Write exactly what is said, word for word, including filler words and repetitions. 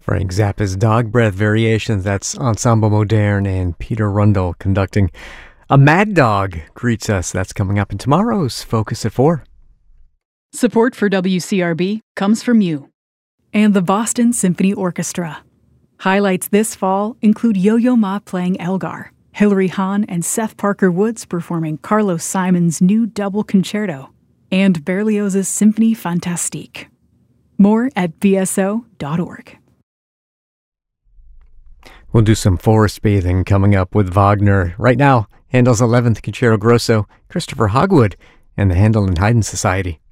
Frank Zappa's Dog Breath Variations. That's Ensemble Moderne and Peter Rundle conducting. A Mad Dog greets us. That's coming up in tomorrow's Focus at four. Support for W C R B comes from you and the Boston Symphony Orchestra. Highlights this fall include Yo-Yo Ma playing Elgar, Hilary Hahn and Seth Parker Woods performing Carlos Simon's new double concerto, and Berlioz's Symphonie Fantastique. More at b s o dot org. We'll do some forest bathing coming up with Wagner. Right now, Handel's eleventh Concerto Grosso, Christopher Hogwood, and the Handel and Haydn Society.